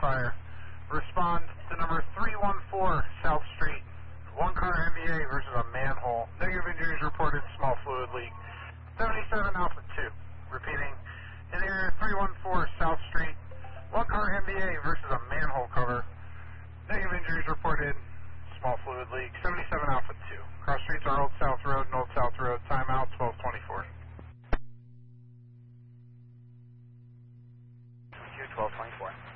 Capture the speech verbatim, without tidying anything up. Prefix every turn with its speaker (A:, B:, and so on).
A: fire. Respond to number three one four South Street. One car M V A versus a manhole. Negative injuries reported, small fluid leak. seventy-seven Alpha two. Repeating. In area three one four South Street. One car M V A versus a manhole cover. Negative injuries reported, small fluid leak. seventy-seven Alpha two. Cross streets are Old South Road and Old South Road. Timeout twelve twenty-four.
B: twelve twenty-four.